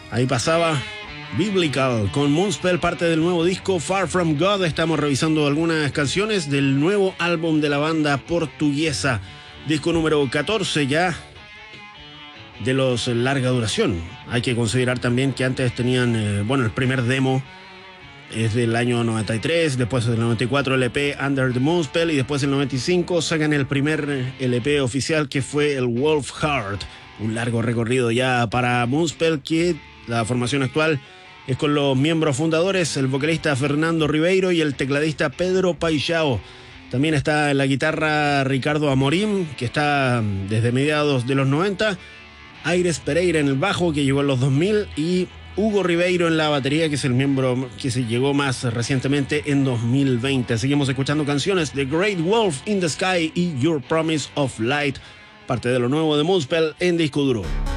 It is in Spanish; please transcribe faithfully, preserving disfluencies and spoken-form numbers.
Ahí pasaba Biblical con Moonspell, parte del nuevo disco Far From God. Estamos revisando algunas canciones del nuevo álbum de la banda portuguesa, disco número catorce ya de los larga duración. Hay que considerar también que antes tenían, eh, bueno, el primer demo es del año noventa y tres, después del noventa y cuatro el E P Under the Moonspell, y después del noventa y cinco sacan el primer L P oficial, que fue el Wolf Heart. Un largo recorrido ya para Moonspell, que la formación actual es con los miembros fundadores, el vocalista Fernando Ribeiro y el tecladista Pedro Paixão. También está en la guitarra Ricardo Amorim, que está desde mediados de los noventa, Aires Pereira en el bajo, que llegó en los dos mil, y Hugo Ribeiro en la batería, que es el miembro que se llegó más recientemente en dos mil veinte. Seguimos escuchando canciones de Great Wolf, In the Sky y Your Promise of Light, parte de lo nuevo de Moonspell en disco duro.